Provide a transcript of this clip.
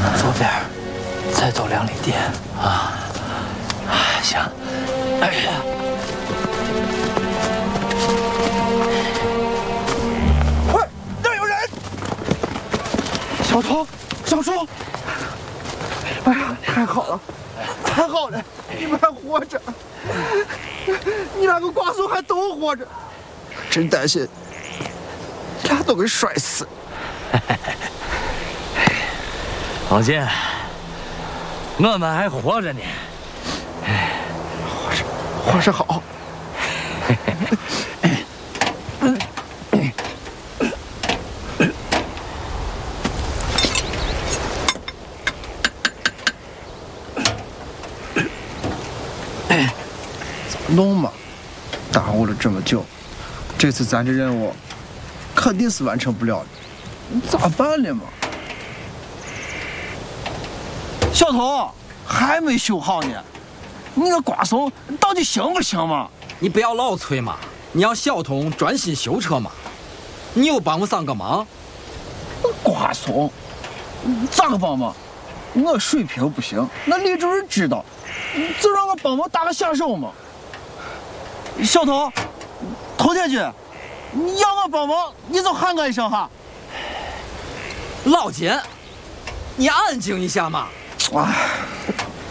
左边，再走2里地啊。行。哎呀！ 快，那儿有人！小偷，小叔！哎呀，太好了，太好了，你们还活着！你2个瓜怂还都活着，真担心俩都给摔死。 老金，我们还活着呢。 活着好。怎么弄嘛？耽误了这么久，这次咱这任务肯定是完成不了的，咋办了嘛？小偷还没修好呢。你个瓜怂到底行不行嘛？ 你不要老催嘛，你让小童专心修车嘛。你又帮我3个忙。 瓜怂，咋个帮忙？我水平不行，那李主任知道，就让我帮忙打个下手嘛。小童，头天君，你要我帮忙，你就喊我一声哈。 老金，你安静一下嘛。 哎，